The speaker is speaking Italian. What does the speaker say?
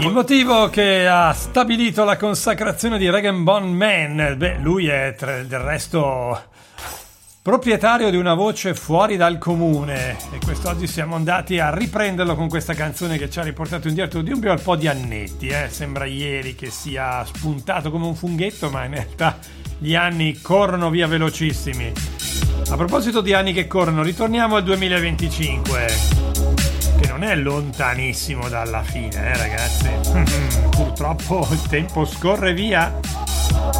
Il motivo che ha stabilito la consacrazione di Regan Bone Man, lui è del resto proprietario di una voce fuori dal comune, e quest'oggi siamo andati a riprenderlo con questa canzone che ci ha riportato indietro di un bel po' di annetti. Sembra ieri che sia spuntato come un funghetto, ma in realtà gli anni corrono via velocissimi. A proposito di anni che corrono, ritorniamo al 2025, che non è lontanissimo dalla fine, ragazzi. Purtroppo il tempo scorre via.